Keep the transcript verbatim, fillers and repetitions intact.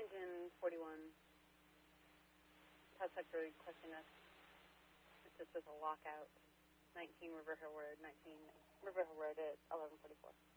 engine forty-one, Task Sector requesting us. This is a lockout. nineteen River Hill Road, nineteen River Hill Road at eleven forty-four.